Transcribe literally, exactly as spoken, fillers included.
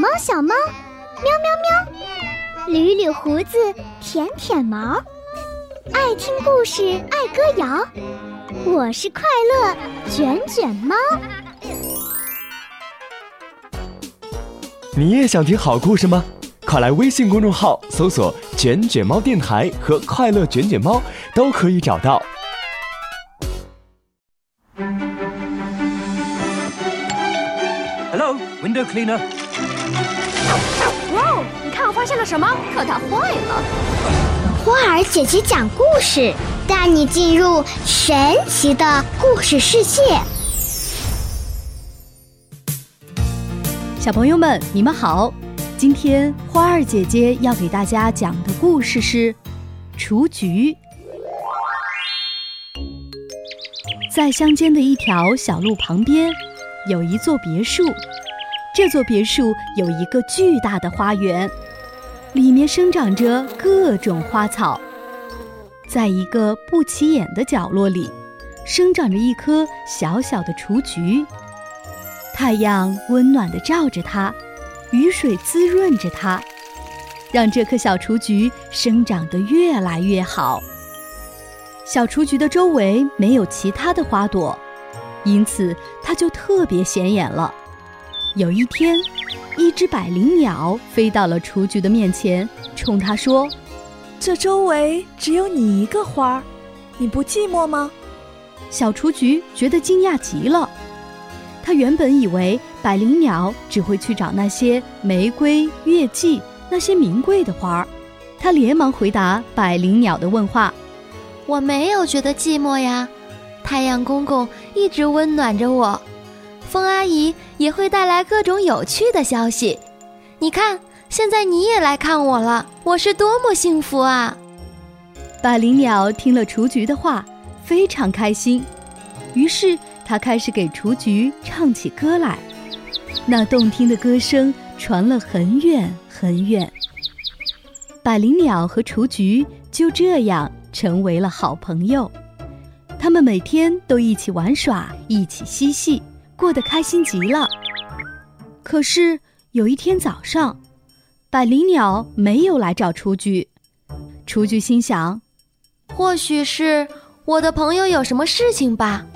猫小猫，喵喵喵，捋捋胡子，舔舔毛，爱听故事，爱歌谣，我是快乐卷卷猫。 你也想听好故事吗？快来微信公众号搜索卷卷猫电台和快乐卷卷猫，都可以找到。 Hello, window cleaner. 哇哦，你看我发现了什么？可它坏了。 花儿姐姐讲故事，带你进入神奇的故事世界。 小朋友们，你们好！今天花儿姐姐要给大家讲的故事是雏菊。在乡间的一条小路旁边，有一座别墅。这座别墅有一个巨大的花园，里面生长着各种花草。在一个不起眼的角落里，生长着一棵小小的雏菊。太阳温暖地照着它，雨水滋润着它，让这棵小雏菊生长得越来越好。小雏菊的周围没有其他的花朵，因此它就特别显眼了。有一天，一只百灵鸟飞到了雏菊的面前，冲它说：“ 这周围只有你一个花，你不寂寞吗？” 小雏菊觉得惊讶极了。他原本以为百灵鸟只会去找那些玫瑰、月季那些名贵的花，他连忙回答百灵鸟的问话：“ 我没有觉得寂寞呀，太阳公公一直温暖着我，风阿姨也会带来各种有趣的消息。你看，现在你也来看我了，我是多么幸福啊！” 百灵鸟听了雏菊的话，非常开心，于是他开始给雏菊唱起歌来。那动听的歌声传了很远很远。百灵鸟和雏菊就这样成为了好朋友，他们每天都一起玩耍，一起嬉戏，过得开心极了。可是有一天早上，百灵鸟没有来找雏菊。雏菊心想， 或许是我的朋友有什么事情吧。